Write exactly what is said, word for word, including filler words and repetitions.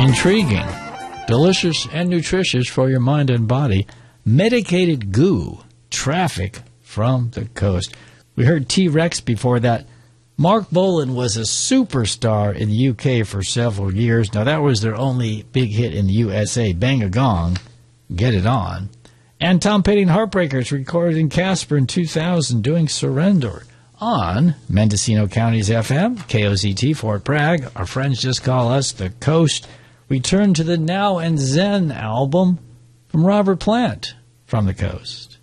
Intriguing, delicious, and nutritious for your mind and body. Medicated goo, Traffic from the Coast. We heard T-Rex before that. Mark Bolan was a superstar in the U K for several years. Now, that was their only big hit in the U S A. Bang a Gong, Get It On. And Tom Petty and Heartbreakers recorded in Casper in two thousand doing Surrender on Mendocino County's F M, K O Z T, Fort Bragg. Our friends just call us the Coast. We turn to the Now and Zen album from Robert Plant, From the Coast.